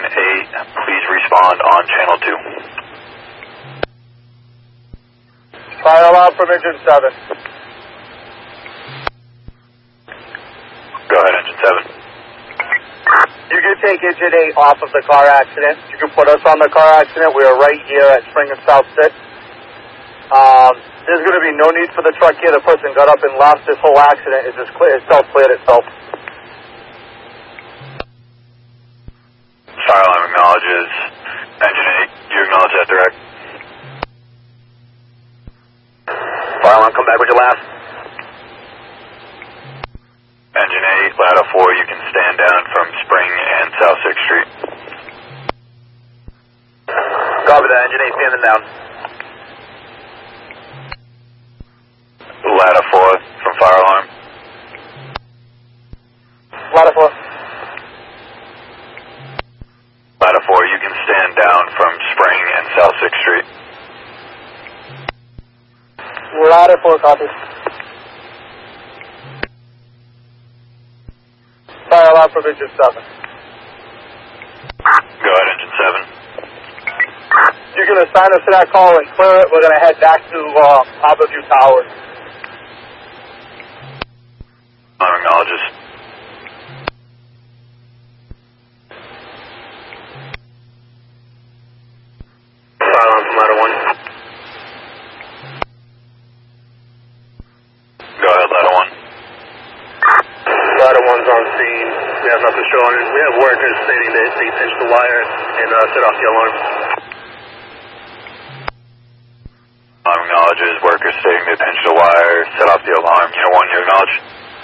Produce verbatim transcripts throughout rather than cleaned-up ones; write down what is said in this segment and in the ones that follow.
Engine eight, please respond on channel two. Fire alarm from Engine seven. Go ahead, Engine seven. You can take Engine eight off of the car accident. You can put us on the car accident. We are right here at Spring and South six. Um, there's going to be no need for the truck here. The person got up and left. This whole accident is just clear, it's self-cleared itself. Fire alarm acknowledges. Engine eight, you acknowledge that direct. Fire alarm, come back with your last. Engine eight, ladder four, you can stand down from Spring and South sixth Street. Copy that, Engine eight, standing down. Ladder four from fire alarm. Ladder four. Ladder four, you can stand down from Spring and South sixth Street. Ladder four, copy. Fire alarm from Engine seven. Go ahead, Engine seven. You can assign us to that call and clear it. We're going to head back to uh, Harborview Towers. Alarm acknowledges. Fire alarm from ladder one. Go ahead, ladder one. Ladder one's on scene. We have nothing showing. We have workers stating that they pinched the wire and uh, set off the alarm. Alarm acknowledges. Workers stating they pinched the wire, set off the alarm. Unit one, you acknowledge.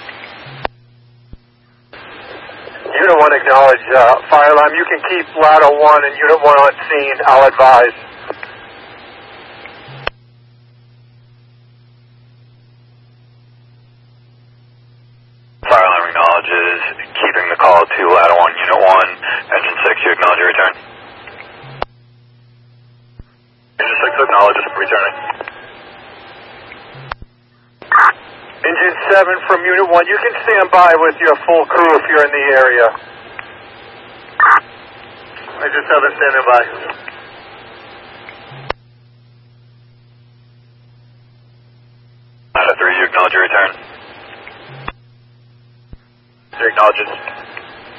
Unit one acknowledge. Uh, fire alarm, you can keep ladder one and unit one on scene. I'll advise. Fire alarm acknowledges. Keeping the call to ladder one, unit one. Engine six, you acknowledge your return. Engine six acknowledges returning. Engine seven from unit one, you can stand by with your full crew if you're in the area. Engine seven standing by. Ladder three, you acknowledge your return. Acknowledges.